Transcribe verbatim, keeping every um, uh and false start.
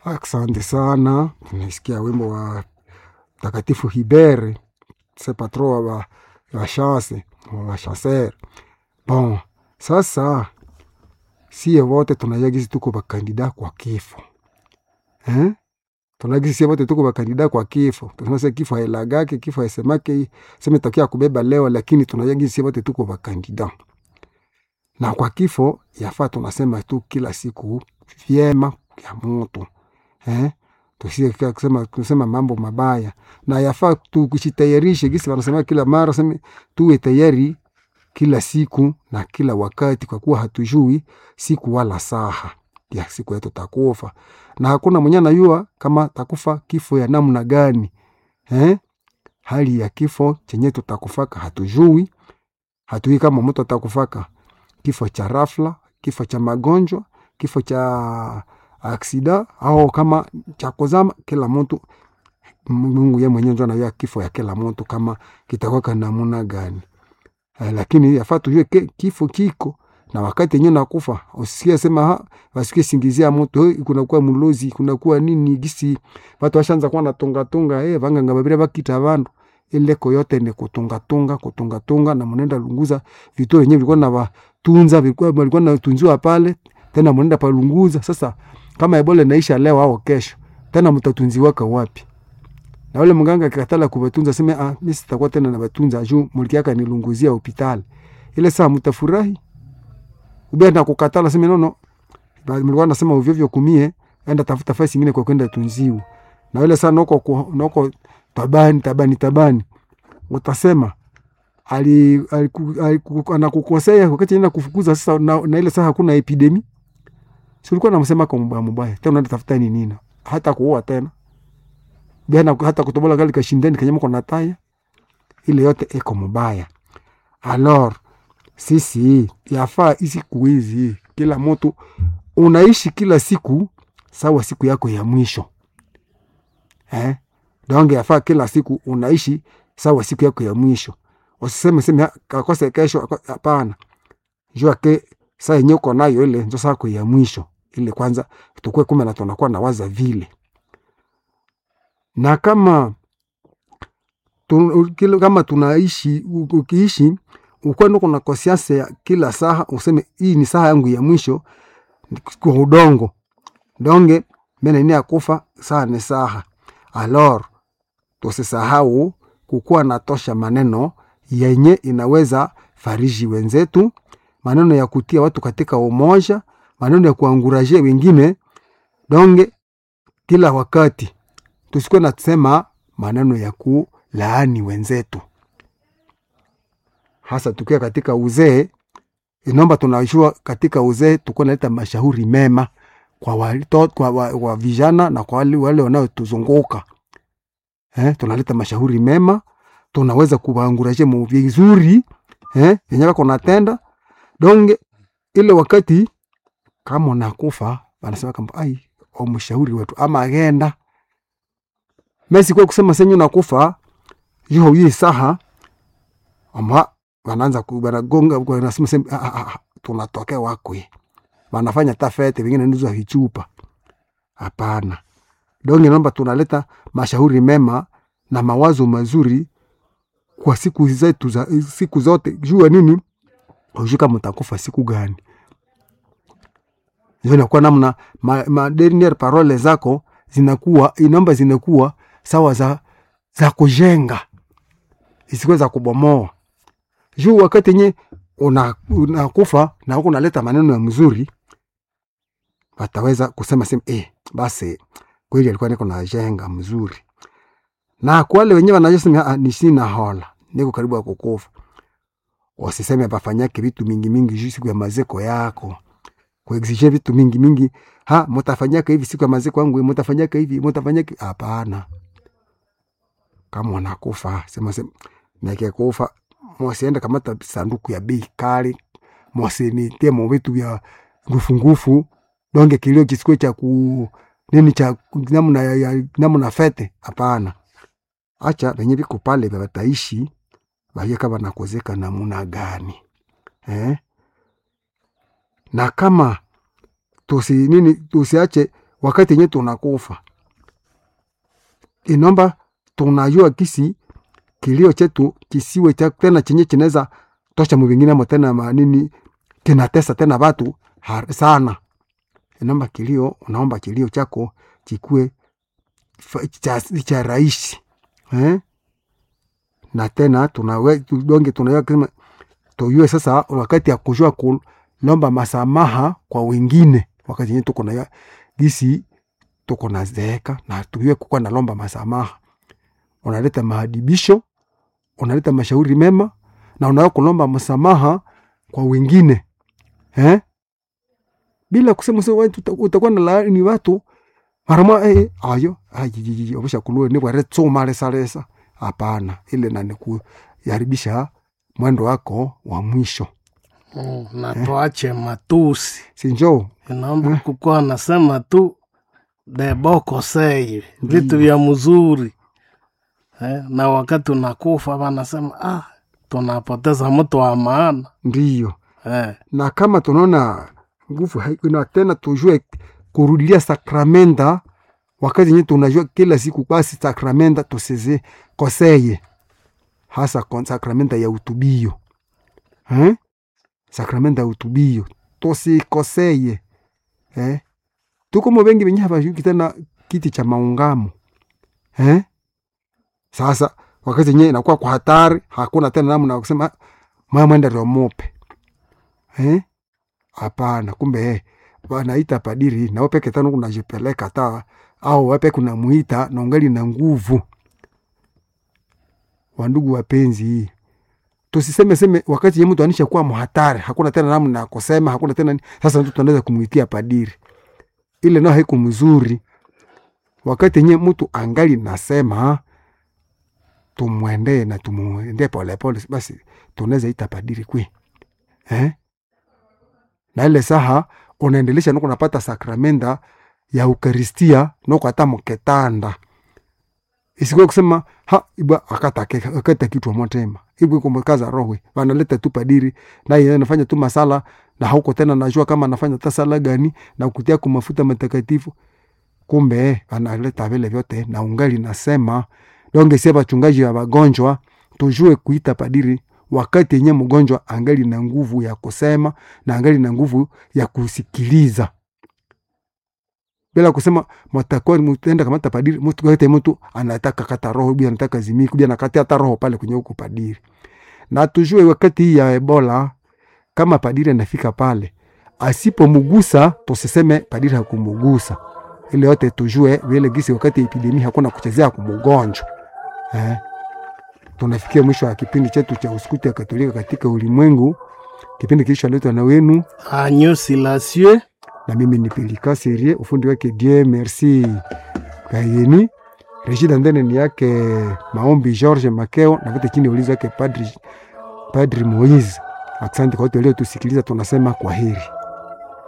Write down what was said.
Asante sana. Tunasikia wimbo wa Takatifu Hibere, se patro wa wa chasse, wa chasser. Bon, sasa sie wote tunayagisi tuko ba kandida kwa kifo. Eh? Tunagisi sie wote tuko ba kandida kwa kifo. Tunasema kifo hailagake, kifo haisemake, sema tokea kubeba leo, lakini tunayagisi sie wote tuko ba kandida. Na kwa kifo yafaa tunasema tu kila siku vyema ya mtu. Eh? Tusiye kusema kusema mambo mabaya. Na yafaa tukishitayarishe gisi wanasema kila mara, sema tuwe tayari kila siku na kila wakati, kwa kuwa hatujui siku wala saha ya siku yetu takufa. Na hakuna mwenye anajua kama takufa kifo ya namna gani. Eh? Hali ya kifo chenye tutakufaka hatujui. Hatujui kama mtu atakufaka kifo cha rafla, kifo cha magonjwa, kifo cha aksida, au kama cha kuzama. Kila mtu Mungu yeye mwenyewe ndio anajua kifo ya kila mtu kama kitakuwa namna gani. Eh, lakini yafaa tujue kifo kiko na wakati yenyewe nakufa. Usikie sema ha, wasikie singizia mtu kuna kuwa mlozi, kuna kuwa nini gisi watu washaanza kuwa na tonga tonga, eh vanga ngababira bakita abantu. Ile koyote ni kutunga tunga kutunga tunga, na mnenda lunguza vitu wenyewe vilikuwa na watunza, vilikuwa walikuwa na tunziwa pale, tena mnenda palunguza. Sasa kama Ebola inaisha leo au kesho, tena mtatunziwa kwa wapi? Na wale mganga akikatala kubatunza, sema ah, mimi sitakuwa tena na batunza juu muliki yake nilunguzia hospitali. Ile saa mtafurahi. Ubenda kukatala, sema nono, mlikuwa nasema ovyo ovyo kumie, enda tafuta fasi nyingine kwa kwenda tunziwa. Na ile saa noko noko tabani tabani tabani, utasema ali anakukosea wakati anaenda kufukuza. Sasa na, na ile saa hakuna epidemi, si ulikuwa unamsema kwa mbaya mbaya, tena unaenda tafuta nini nini, hata kuoa tena bena, hata kutobola gali kashindani kanyama kwa nataya, ile yote eko mbaya. Alors sisi yafaa isi kuizi kila mtu unaishi kila siku sawa siku yako ya mwisho. Eh? Donge yafaa kila siku unaishi sawa siku yako ya mwisho. Usiseme sema kakose kesho, hapana. Jua ke saa yenyewe uko nayo ile ndio saa yako ya mwisho. Ile kwanza tukue kume na tunakuwa na waza vile. Na kama tu, kile kama tunaishi ukiishi uko ndo kuna conscience ya kila saa, useme hii ni saa yangu ya mwisho kwa udongo. Donge mimi ni akufa saa ni saa. Alors tusisahau kukuwa na tosha maneno yenye inaweza fariji wenzetu, maneno ya kutia watu katika umoja, maneno ya kuangurajia wengine. Donge kila wakati tusikuwe na tusema maneno ya kulaani wenzetu, hasa tukiwa katika uzee. Inomba tunajua katika uzee tuko naleta mashauri mema kwa watoto, kwa wa, wa vijana na kwa wale wale wanaotuzunguka. Eh, tunaleta mashauri mema, tunaweza kuwaangurajia mu vizuri, eh, yenyewe kuna tenda. Donge ile wakati kama unakufa wanasema kama ai au mshauri wetu ama agenda. Mesi kwa kusema senyo nakufa yuho hii saha, ama wanaanza kubaragonga kwa nasema sema ah, ah, ah, tunatokea wako hii. Wanafanya tafete wengine ndizo hichupa. Hapana. Donge naomba tunaleta mashauri mema na mawazo mazuri kwa siku zetu za siku zote. Jua nini? Ujika mtakufa siku gani? Yona kwa namna ma, ma dernière parole zako zinakuwa inaomba zinakuwa sawa za za kujenga, isikuwe za kubomoa. Juu wakati nye unakufa una na huko unaleta maneno ya mzuri, wataweza kusema sema eh basi kweli alikuwa niko na jenga mzuri. Na kwa wale wenyewe wanajisema ni sina hola, niko karibu ya kukufa, wasiseme bafanyake vitu mingi mingi juu siku ya mazeko yako, kuexige vitu mingi mingi. Ha, mtafanyaka hivi siku ya mazeko yangu, mtafanyaka hivi, mtafanyaka. Hapana. Kama unakufa sema sema nake kufa, mwasienda kamata sanduku ya bei kali, mwasini temo vitu vya ngufu ngufu. Donge kilio kisikwe cha ku nini cha namna ya namna fete. Hapana. Acha wenye viko pale wataishi waje kama nakozeka namna gani. Eh? Na kama tusi nini tusiache wakati yenye tunakufa, inomba tunajua kisi kilio chetu kisiwe cha tena chenye chineza tosha mwingine mo tena manini kinatesa tena watu sana. Inomba kilio, unaomba kilio chako chikue cha, cha rahisi eh? Na tena tunawe donge tunayua kama tuyue sasa wakati ya kujua kulomba masamaha kwa wengine, wakati yenye tuko na gisi tuko na zeeka na tuyue kukua na lomba masamaha, unaleta mahadibisho, unaleta mashauri mema, na unayua kulomba masamaha kwa wengine eh? Bila kusema sasa wewe utakuwa na laani watu marama eh ayo ajiji obisha kulue ni bware tsoma lesa lesa. Hapana, ile nani kuharibisha mwendo wako wa mwisho. Mm, na eh? Tuache matusi. Sinjo. Inaomba eh? Kukua nasema tu de boko sei vitu vya mzuri. Eh, na wakati unakufa wanasema ah tunapoteza mtu wa maana. Ndiyo. Eh. Na kama tunaona nguvu haina tena, tujue kurudia sakramenta wakati yenyewe tunajua kila siku basi sakramenta tuseze koseye, hasa kon sakramenta ya utubio eh? Sakramenta ya utubio tosi koseye eh? Tuko mo bengi benye hapa tena kiti cha maungamo eh? Sasa wakati yenyewe inakuwa kwa hatari, hakuna tena namna kusema mama mwenda romope eh? Hapana, kumbe eh wanaita padiri na wewe peke tano unajipeleka ta au wewe kuna muita na ungali na nguvu. Wandugu wapenzi, tusiseme seme wakati yeye mtu anisha kuwa mhatari, hakuna tena namna kusema, hakuna tena sasa mtu tunaweza kumuitia padiri. Ile nao haiko mzuri. Wakati yeye mtu angali nasema tumwendee na tumuendee pole pole, basi tunaweza ita padiri kwi. Eh? Na ile saha unaendelesha nuko napata sakramenta ya Eukaristia nuko hata mketanda. Isikuwe kusema ha iba akata akata kitu motema. Ibu kumkaza roho. Wanaleta tu padiri na yeye anafanya tu masala na hauko tena najua kama anafanya hata sala gani na kutia kwa mafuta matakatifu. Kumbe analeta vile vyote na ungali nasema donge sema chungaji ya wagonjwa tujue kuita padiri wakati yenye mgonjwa angali na nguvu ya kusema na angali na nguvu ya kusikiliza. Bila kusema mtakuwa mtenda kama padiri mtu yote mtu anataka kata roho bia anataka zimiki bia nakati hata roho pale kwenye huko padiri. Na tujue wakati ya Ebola kama padiri anafika pale asipomgusa tusiseme padiri hakumugusa. Ile yote tujue vile gisi wakati epidemia hakuna kuchezea kumgonjwa. Eh? Tunafikia mwisho wa kipindi chetu cha Uskuti ya Katolika katika ulimwengu. Kipindi kilicholetwa na wenu Agneau Silencieux na mimi ni Pelika Serie, ufundi wake Dieu merci Kayeni, Regida ndene ni yake Maombi George Makeo, na vile chini ulizo yake Padri Padri Moise. Asante kwa wote waliotusikiliza, tunasema kwaheri.